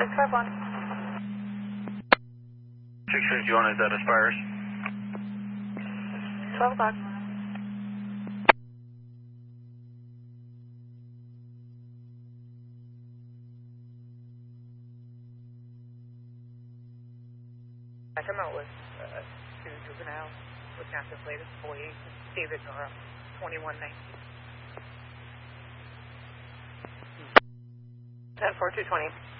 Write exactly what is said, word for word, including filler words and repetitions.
five one. six fifty-one, is that Aspires? twelve o'clock. I come out with uh, two juveniles with active latest boy, David Nora, twenty-one nineteen. ten four two twenty.